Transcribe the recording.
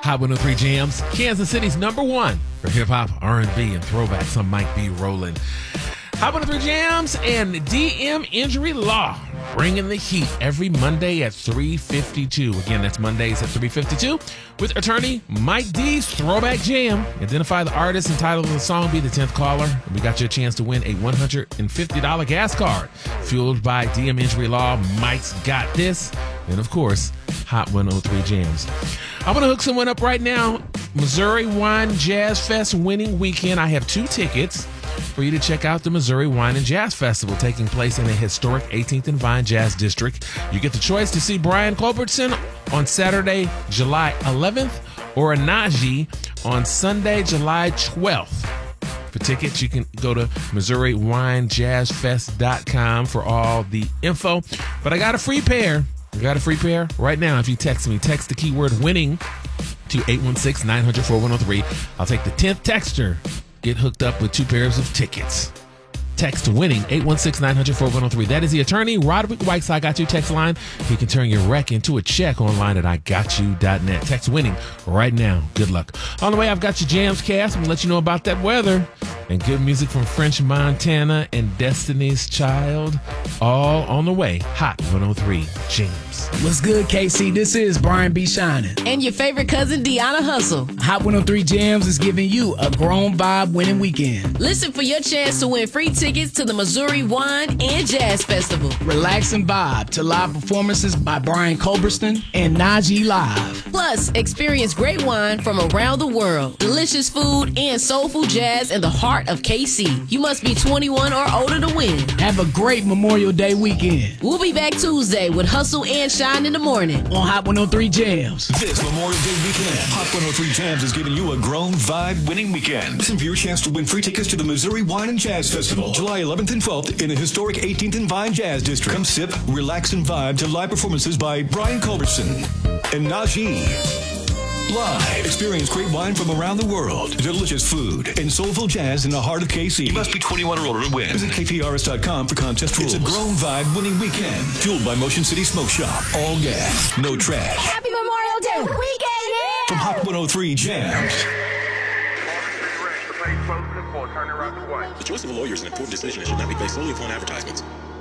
Hot 103 Jams, Kansas City's #1 for hip-hop, R&B, and throwback. Some might be rolling. Hot 103 Jams and DM Injury Law bringing the heat every Monday at 3:52. Again, that's Mondays at 3:52 with attorney Mike D's Throwback Jam. Identify the artist and title of the song, be the 10th caller. And we got you a chance to win a $150 gas card fueled by DM Injury Law. Mike's got this. And, of course, Hot 103 Jams. I want to hook someone up right now. Missouri Wine Jazz Fest winning weekend. I have 2 tickets for you to check out the Missouri Wine and Jazz Festival taking place in the historic 18th and Vine Jazz District. You get the choice to see Brian Culbertson on Saturday, July 11th, or Najee on Sunday, July 12th. For tickets, you can go to MissouriWineJazzFest.com for all the info. But I got a free pair. Right now. If you text me, text the keyword winning to 816-900-4103. I'll take the 10th texter. Get hooked up with 2 pairs of tickets. Text winning 816-900-4103. That is the attorney Roderick Whiteside got you text line. He can turn your wreck into a check online at IGotYou.net. Text winning right now. Good luck. On the way, I've got your Jams cast. I'm going to let you know about that weather. And good music from French Montana and Destiny's Child. All on the way. Hot 103 Jams. What's good, KC? This is Brian B. Shining. And your favorite cousin, Deanna Hustle. Hot 103 Jams is giving you a grown vibe winning weekend. Listen for your chance to win free tickets to the Missouri Wine and Jazz Festival. Relax and vibe to live performances by Brian Culbertson and Najee Live. Plus, experience great wine from around the world, delicious food, and soulful jazz in the heart of KC. You must be 21 or older to win. Have a great Memorial Day weekend. We'll be back Tuesday with Hustle and Shine in the morning on Hot 103 Jams. This Memorial Day weekend, Hot 103 Jams is giving you a grown vibe winning weekend. Listen for your chance to win free tickets to the Missouri Wine and Jazz Festival, July 11th and 12th in the historic 18th and Vine Jazz District. Come sip, relax, and vibe to live performances by Brian Culbertson and Najee. Live. Experience great wine from around the world, delicious food, and soulful jazz in the heart of KC. You must be 21 or older to win. Visit KTRS.com for contest rules. It's a grown vibe winning weekend. Fueled by Motion City Smoke Shop. All gas, no trash. Happy Memorial Day weekend! Yeah! From Hot 103 Jams. The choice of a lawyer is an important decision and should not be based solely upon advertisements.